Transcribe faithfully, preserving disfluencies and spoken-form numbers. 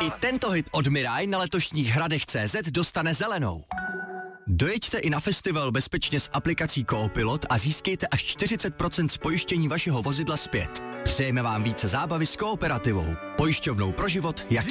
I tento hit od Mirai na letošních hradech C Z dostane zelenou. Dojeďte i na festival bezpečně s aplikací Coopilot a získejte až čtyřicet procent z pojištění vašeho vozidla zpět. Přejeme vám více zábavy s Kooperativou, pojišťovnou pro život jak